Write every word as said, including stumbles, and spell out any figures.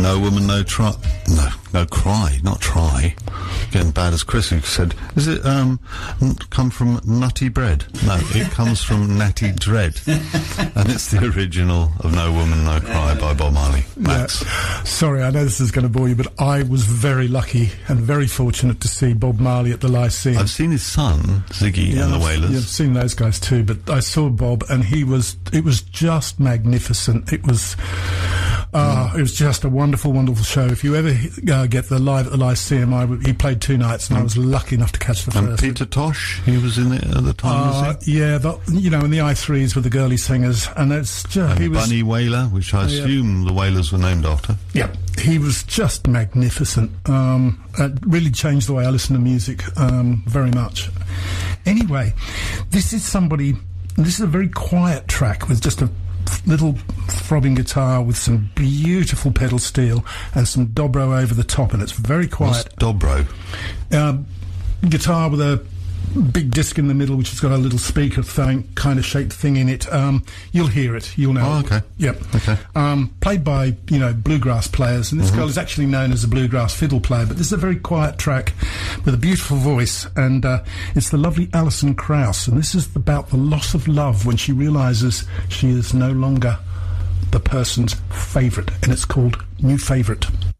No Woman, No Try. No, no cry, not try. Getting bad as Chris, who said, is it um, n- come from Nutty Bread? No, it comes from Natty Dread. And it's the original of No Woman, No Cry by Bob Marley. Max. Yeah. Sorry, I know this is going to bore you, but I was very lucky and very fortunate to see Bob Marley at the Lyceum. I've seen his son, Ziggy, yeah, and the I've, Wailers. Yeah, I've seen those guys too, but I saw Bob, and he was, it was just magnificent. It was, uh, mm. it was just a wonderful, wonderful show. If you ever uh, get the live at the Lyceum, I w- he played two nights, and mm. I was lucky enough to catch the and first. And Peter Tosh, he was in it at the time, uh, was he? Yeah, the, you know, in the I threes with the girly singers, and it's just, and he was... Bunny Wailer, which I assume yeah. the Wailers were named after. Yeah, he was just magnificent. Um, it really changed the way I listen to music um, very much. Anyway, this is somebody... This is a very quiet track with just a little throbbing guitar with some beautiful pedal steel and some dobro over the top, and it's very quiet. What's dobro? Um, guitar with a big disc in the middle, which has got a little speaker thing, kind of shaped thing in it. Um, you'll hear it. You'll know. Oh, okay. Yep. Okay. Um, played by, you know, bluegrass players, and this mm-hmm. girl is actually known as a bluegrass fiddle player, but this is a very quiet track with a beautiful voice, and uh, it's the lovely Alison Krauss, and this is about the loss of love when she realises she is no longer the person's favourite, and it's called New Favourite.